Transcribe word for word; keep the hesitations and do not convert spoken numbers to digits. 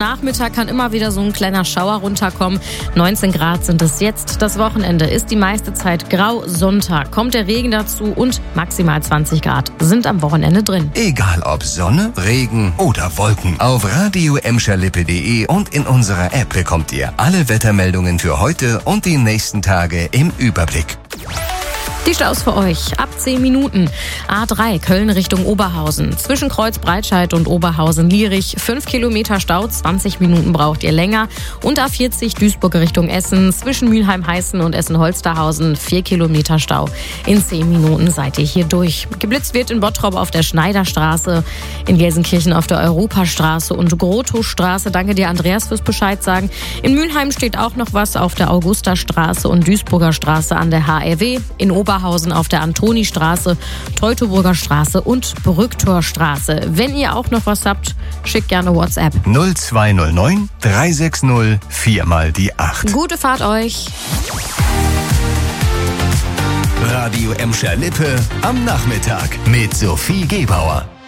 Nachmittag kann immer wieder so ein kleiner Schauer runterkommen. neunzehn Grad sind es jetzt. Das Wochenende ist die meiste Zeit grau. Sonntag kommt der Regen dazu und maximal zwanzig Grad sind am Wochenende drin. Egal ob Sonne, Regen oder Wolken. Auf radio emscher lippe punkt de und in unserer App bekommt ihr alle Wettermeldungen für heute und die nächsten Tage im Überblick. Die Staus für euch ab zehn Minuten. A drei Köln Richtung Oberhausen. Zwischen Kreuz Breitscheid und Oberhausen-Lierich. fünf Kilometer Stau, zwanzig Minuten braucht ihr länger. Und A vierzig Duisburg Richtung Essen. Zwischen Mülheim-Heißen und Essen-Holsterhausen. vier Kilometer Stau. In zehn Minuten seid ihr hier durch. Geblitzt wird in Bottrop auf der Schneiderstraße. In Gelsenkirchen auf der Europastraße und Grotowstraße. Danke dir, Andreas, fürs Bescheid sagen. In Mülheim steht auch noch was auf der Augustastraße und Duisburger Straße an der H R W. In Oberhausen auf der Antonistraße, Teutoburger Straße und Brücktorstraße. Wenn ihr auch noch was habt, schickt gerne WhatsApp. null zwei null neun drei sechs null vier mal die acht. Gute Fahrt euch. Radio Emscher Lippe am Nachmittag mit Sophie Gebauer.